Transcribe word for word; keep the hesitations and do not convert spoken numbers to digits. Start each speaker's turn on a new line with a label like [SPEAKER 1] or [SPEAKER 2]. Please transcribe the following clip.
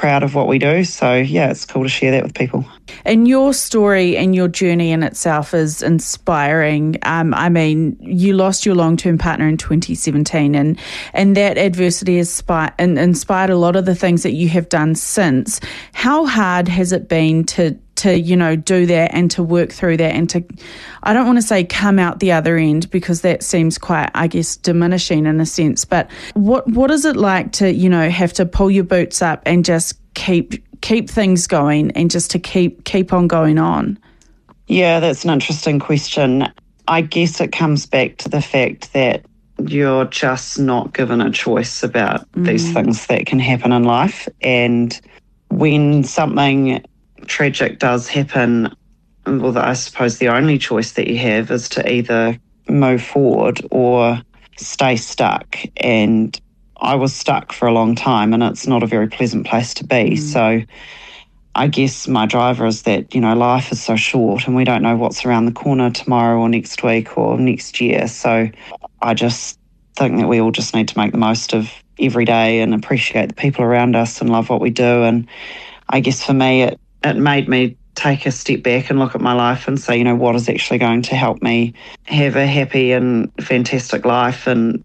[SPEAKER 1] proud of what we do. So, yeah, it's cool to share that with people.
[SPEAKER 2] And your story and your journey in itself is inspiring. Um, I mean, you lost your long-term partner in twenty seventeen, and, and that adversity has spi- and inspired a lot of the things that you have done since. How hard has it been to to, you know, do that and to work through that and to, I don't want to say come out the other end, because that seems quite, I guess, diminishing in a sense, but what what is it like to, you know, have to pull your boots up and just keep keep things going and just to keep keep on going on?
[SPEAKER 1] Yeah, that's an interesting question. I guess it comes back to the fact that you're just not given a choice about mm. these things that can happen in life. And when something tragic does happen, well, I suppose the only choice that you have is to either move forward or stay stuck. And I was stuck for a long time, and it's not a very pleasant place to be. Mm. So I guess my driver is that, you know, life is so short and we don't know what's around the corner tomorrow or next week or next year. So I just think that we all just need to make the most of every day and appreciate the people around us and love what we do. And I guess for me, it It made me take a step back and look at my life and say, you know, what is actually going to help me have a happy and fantastic life, and